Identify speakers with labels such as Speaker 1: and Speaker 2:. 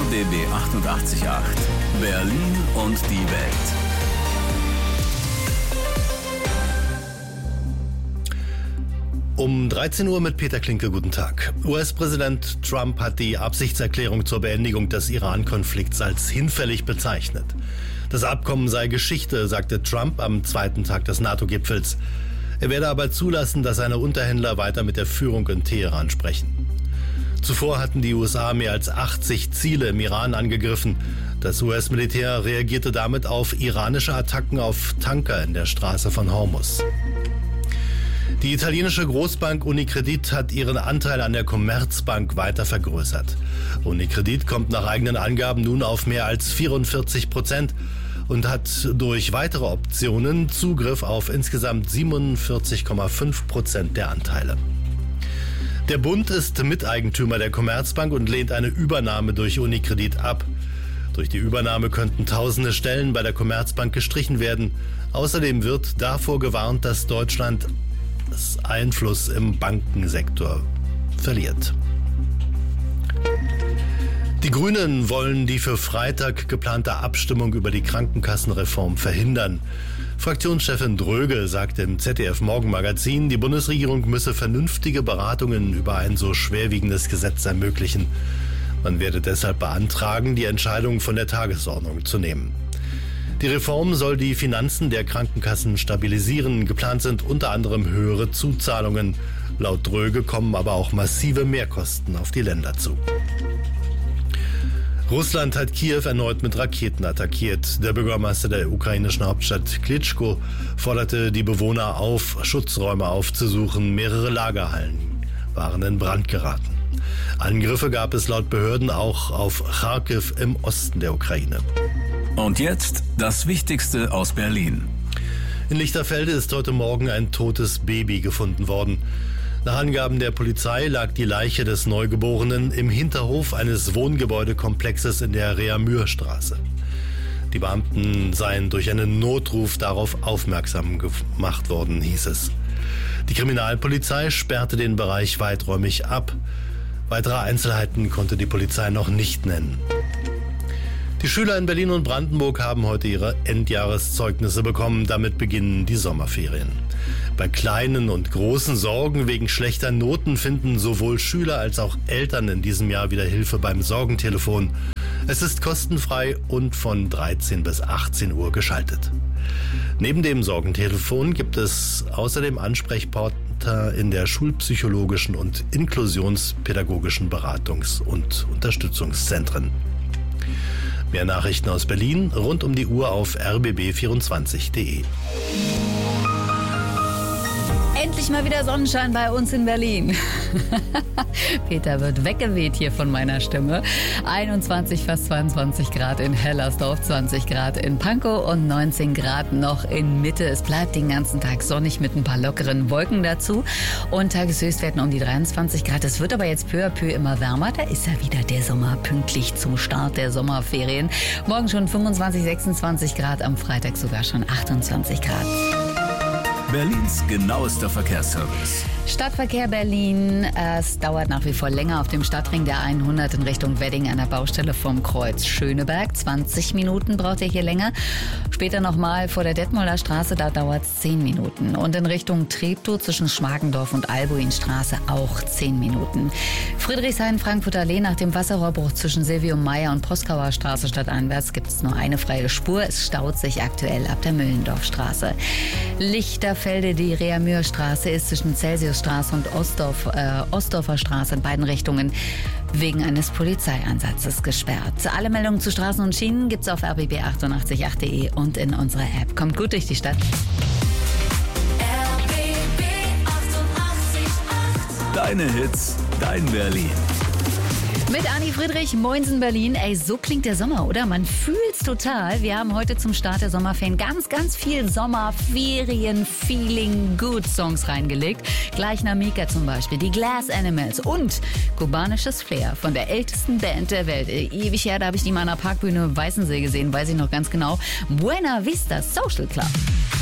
Speaker 1: RBB 88.8 Berlin und die Welt.
Speaker 2: Um 13 Uhr mit Peter Klinke, guten Tag. US-Präsident Trump hat die Absichtserklärung zur Beendigung des Iran-Konflikts als hinfällig bezeichnet. Das Abkommen sei Geschichte, sagte Trump am zweiten Tag des NATO-Gipfels. Er werde aber zulassen, dass seine Unterhändler weiter mit der Führung in Teheran sprechen. Zuvor hatten die USA mehr als 80 Ziele im Iran angegriffen. Das US-Militär reagierte damit auf iranische Attacken auf Tanker in der Straße von Hormuz. Die italienische Großbank Unicredit hat ihren Anteil an der Commerzbank weiter vergrößert. Unicredit kommt nach eigenen Angaben nun auf mehr als 44% und hat durch weitere Optionen Zugriff auf insgesamt 47,5% der Anteile. Der Bund ist Miteigentümer der Commerzbank und lehnt eine Übernahme durch Unicredit ab. Durch die Übernahme könnten tausende Stellen bei der Commerzbank gestrichen werden. Außerdem wird davor gewarnt, dass Deutschland Einfluss im Bankensektor verliert. Die Grünen wollen die für Freitag geplante Abstimmung über die Krankenkassenreform verhindern. Fraktionschefin Dröge sagte im ZDF-Morgenmagazin, die Bundesregierung müsse vernünftige Beratungen über ein so schwerwiegendes Gesetz ermöglichen. Man werde deshalb beantragen, die Entscheidung von der Tagesordnung zu nehmen. Die Reform soll die Finanzen der Krankenkassen stabilisieren. Geplant sind unter anderem höhere Zuzahlungen. Laut Dröge kommen aber auch massive Mehrkosten auf die Länder zu. Russland hat Kiew erneut mit Raketen attackiert. Der Bürgermeister der ukrainischen Hauptstadt Klitschko forderte die Bewohner auf, Schutzräume aufzusuchen. Mehrere Lagerhallen waren in Brand geraten. Angriffe gab es laut Behörden auch auf Charkiw im Osten der Ukraine.
Speaker 1: Und jetzt das Wichtigste aus Berlin.
Speaker 2: In Lichterfelde ist heute Morgen ein totes Baby gefunden worden. Nach Angaben der Polizei lag die Leiche des Neugeborenen im Hinterhof eines Wohngebäudekomplexes in der Reamürstraße. Die Beamten seien durch einen Notruf darauf aufmerksam gemacht worden, hieß es. Die Kriminalpolizei sperrte den Bereich weiträumig ab. Weitere Einzelheiten konnte die Polizei noch nicht nennen. Die Schüler in Berlin und Brandenburg haben heute ihre Endjahreszeugnisse bekommen. Damit beginnen die Sommerferien. Bei kleinen und großen Sorgen wegen schlechter Noten finden sowohl Schüler als auch Eltern in diesem Jahr wieder Hilfe beim Sorgentelefon. Es ist kostenfrei und von 13 bis 18 Uhr geschaltet. Neben dem Sorgentelefon gibt es außerdem Ansprechpartner in der schulpsychologischen und inklusionspädagogischen Beratungs- und Unterstützungszentren. Mehr Nachrichten aus Berlin rund um die Uhr auf rbb24.de.
Speaker 3: Endlich mal wieder Sonnenschein bei uns in Berlin. Peter wird weggeweht hier von meiner Stimme. 21, fast 22 Grad in Hellersdorf, 20 Grad in Pankow und 19 Grad noch in Mitte. Es bleibt den ganzen Tag sonnig mit ein paar lockeren Wolken dazu. Und Tageshöchstwerten um die 23 Grad. Es wird aber jetzt peu à peu immer wärmer. Da ist ja wieder der Sommer pünktlich zum Start der Sommerferien. Morgen schon 25, 26 Grad, am Freitag sogar schon 28 Grad.
Speaker 1: Berlins genauester Verkehrsservice.
Speaker 3: Stadtverkehr Berlin. Es dauert nach wie vor länger auf dem Stadtring der 100 in Richtung Wedding an der Baustelle vom Kreuz Schöneberg. 20 Minuten braucht ihr hier länger. Später nochmal vor der Detmolder Straße, da dauert es 10 Minuten. Und in Richtung Treptow zwischen Schmargendorf und Albuinstraße auch 10 Minuten. Friedrichshain-Frankfurter Allee nach dem Wasserrohrbruch zwischen Silvium-Meyer und Proskauer Straße stadteinwärts gibt es nur eine freie Spur. Es staut sich aktuell ab der Müllendorfstraße. Lichterfelde, die Reamürstraße ist zwischen Celsiusstraße und Ostdorfer Straße in beiden Richtungen wegen eines Polizeieinsatzes gesperrt. Alle Meldungen zu Straßen und Schienen gibt's auf rbb888.de und in unserer App. Kommt gut durch die Stadt.
Speaker 1: RBB 88.8. Deine Hits, dein Berlin.
Speaker 3: Mit Anni Friedrich, Moinsen Berlin. Ey, so klingt der Sommer, oder? Man fühlt's total. Wir haben heute zum Start der Sommerferien ganz viel Sommerferien-Feeling-Good-Songs reingelegt. Gleich Namika zum Beispiel, die Glass Animals und kubanisches Flair von der ältesten Band der Welt. Ewig her, da habe ich die mal an der Parkbühne Weißensee gesehen, weiß ich noch ganz genau. Buena Vista Social Club.